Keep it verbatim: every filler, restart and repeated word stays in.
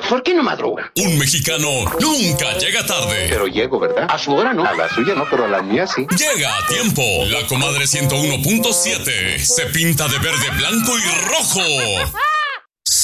¿Por qué no madruga? Un mexicano nunca llega tarde. Pero llego, ¿verdad? A su hora no. A la suya no, pero a la mía sí. Llega a tiempo. La comadre ciento uno punto siete se pinta de verde, blanco y rojo.